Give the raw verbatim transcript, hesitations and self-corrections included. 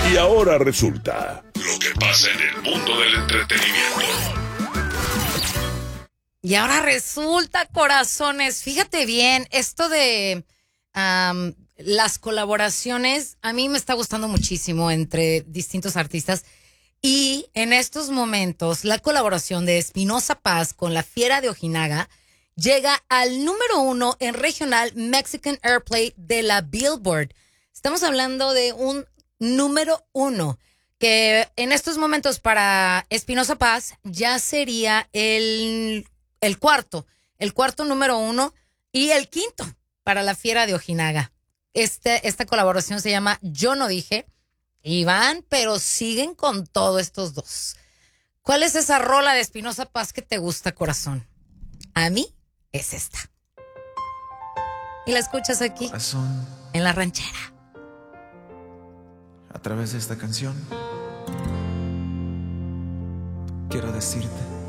Y ahora resulta lo que pasa en el mundo del entretenimiento. Y ahora resulta, corazones, fíjate bien, esto de um, las colaboraciones, a mí me está gustando muchísimo entre distintos artistas. Y en estos momentos, la colaboración de Espinoza Paz con La Fiera de Ojinaga llega al número uno en regional Mexican Airplay de la Billboard. Estamos hablando de un número uno que en estos momentos para Espinoza Paz ya sería el, el cuarto, el cuarto número uno y el quinto para La Fiera de Ojinaga. Este, esta colaboración se llama Yo No Dije y van, pero siguen con todo estos dos. ¿Cuál es esa rola de Espinoza Paz que te gusta, corazón? A mí es esta. Y la escuchas aquí, Corazón, en La Ranchera. a través de esta canción quiero decirte